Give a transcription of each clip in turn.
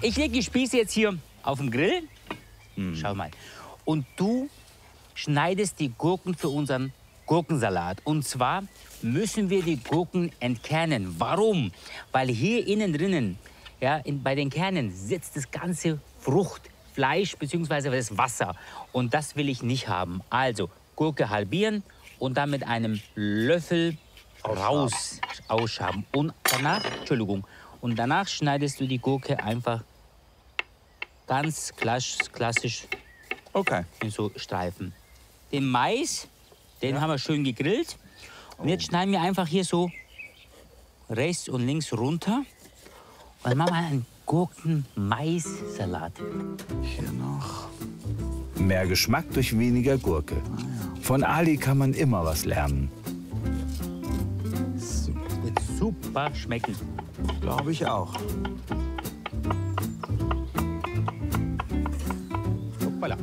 Ich lege die Spieße jetzt hier auf den Grill. Schau mal. Und du schneidest die Gurken für unseren Gurkensalat. Und zwar müssen wir die Gurken entkernen. Warum? Weil hier innen drinnen, ja, bei den Kernen sitzt das ganze Fruchtfleisch bzw. das Wasser. Und das will ich nicht haben. Also Gurke halbieren und dann mit einem Löffel ausschaben. Und danach schneidest du die Gurke einfach ganz klassisch in so Streifen. Den Mais, den haben wir schön gegrillt. Und jetzt schneiden wir einfach hier so rechts und links runter. Und dann machen wir einen Gurken-Mais-Salat. Hier noch. Mehr Geschmack durch weniger Gurke. Von Ali kann man immer was lernen. Wird super schmecken. Glaube ich auch. Hoppala.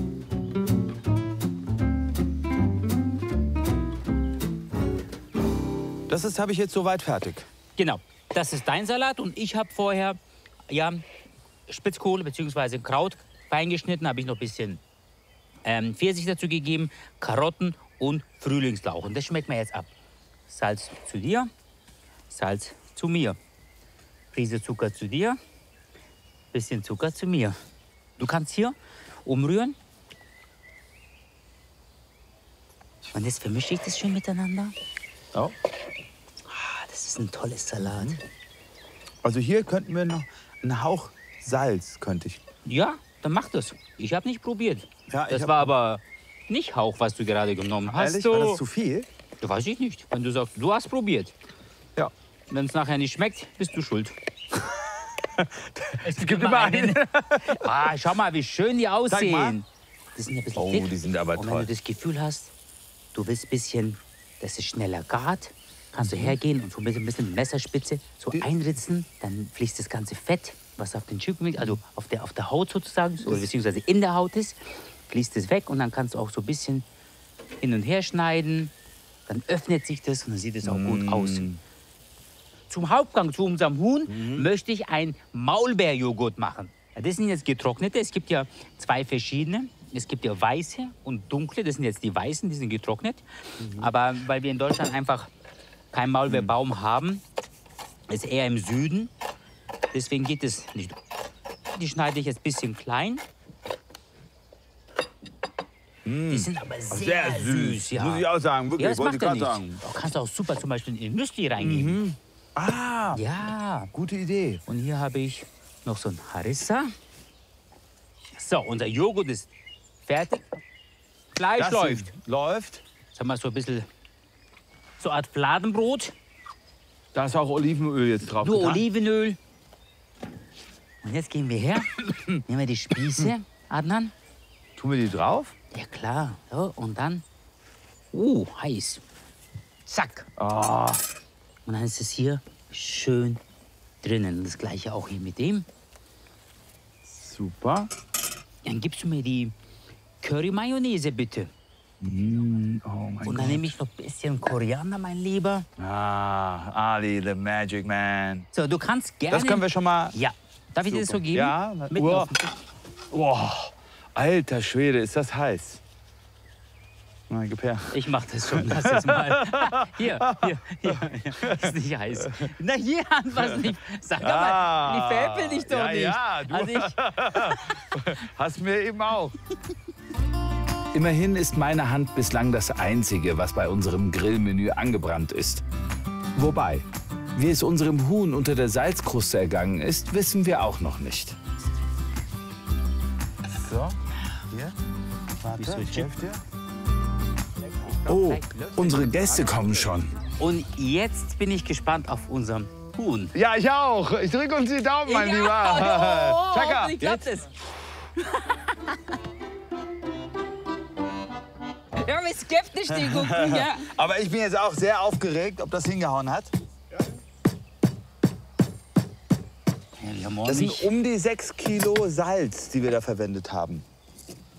Das habe ich jetzt soweit fertig. Genau, das ist dein Salat und ich habe vorher ja, Spitzkohle bzw. Kraut fein geschnitten, habe ich noch ein bisschen Pfirsich dazu gegeben, Karotten und Frühlingslauch. Und das schmeckt mir jetzt ab. Salz zu dir, Salz zu mir. Prise Zucker zu dir, bisschen Zucker zu mir. Du kannst hier umrühren. Und jetzt vermische ich das schön miteinander. Oh. Das ist ein tolles Salat. Also hier könnten wir noch einen Hauch Salz, könnte ich. Ja, dann mach das. Ich habe nicht probiert. Ja, das war aber nicht Hauch, was du gerade genommen hast. Ehrlich, war das zu viel? Das weiß ich nicht. Wenn du sagst, du hast probiert. Ja. Wenn es nachher nicht schmeckt, bist du schuld. Es gibt immer einen. Schau mal, wie schön die aussehen. Mal. Die sind ja ein bisschen dick. Die sind aber Und toll. wenn du das Gefühl hast, du willst ein bisschen, dass es schneller gart, kannst du hergehen und so mit ein bisschen Messerspitze so einritzen. Dann fließt das ganze Fett, was auf den Chicken liegt, also auf der Haut sozusagen, oder beziehungsweise in der Haut ist, fließt es weg und dann kannst du auch so ein bisschen hin und her schneiden. Dann öffnet sich das und dann sieht es auch gut aus. Zum Hauptgang, zu unserem Huhn, möchte ich ein Maulbeerjoghurt machen. Ja, das sind jetzt getrocknete. Es gibt ja zwei verschiedene. Es gibt ja weiße und dunkle. Das sind jetzt die weißen, die sind getrocknet. Aber weil wir in Deutschland einfach keinen Maulbeerbaum haben, ist eher im Süden. Deswegen geht es nicht. Die schneide ich jetzt ein bisschen klein. Die sind aber sehr süß. Ja. Muss ich auch sagen, wirklich, Ja, das wollte macht ich er gerade nicht. sagen. Du kannst auch super zum Beispiel in Müsli reingeben. Ah, Ja. gute Idee. Und hier habe ich noch so ein Harissa. So, unser Joghurt ist fertig. Fleisch läuft. Läuft. Jetzt haben wir so ein bisschen so eine Art Fladenbrot. Da ist auch Olivenöl jetzt drauf. Nur getan. Olivenöl. Und jetzt gehen wir her. Nehmen wir die Spieße, Adnan. Tun wir die drauf? Ja, klar. So, und dann. Heiß. Zack. Ah, Und dann ist es hier schön drinnen. Das gleiche auch hier mit dem. super. Dann gibst du mir die Curry-Mayonnaise, bitte. Oh mein Und dann Gott. nehme ich noch ein bisschen Koriander, mein Lieber. Ah, Ali, the magic man. So, du kannst gerne... Das können wir schon mal... Ja. Darf ich dir das so geben? Ja. Mitten auf den Tisch. Wow, alter Schwede, ist das heiß. Na, gib her. Ich mach das schon. Lass es mal. Hier. Ist nicht heiß. Na, hier was nicht. Sag doch mal, die veräppel dich doch nicht. Ja, du Also hast mir eben auch. Immerhin ist meine Hand bislang das Einzige, was bei unserem Grillmenü angebrannt ist. Wobei, wie es unserem Huhn unter der Salzkruste ergangen ist, wissen wir auch noch nicht. So, hier. Warte, Bist du ich helf dir. Oh, unsere Gäste kommen schon. Und jetzt bin ich gespannt auf unseren Huhn. Ja, ich auch. Ich drücke uns die Daumen, mein Lieber. Ja, Chaka. hoffentlich klappt es. Ja, wie skeptisch die gucken, ja. Aber ich bin jetzt auch sehr aufgeregt, ob das hingehauen hat. Ja, wir haben Das sind ordentlich. um die 6 Kilo Salz, die wir da verwendet haben.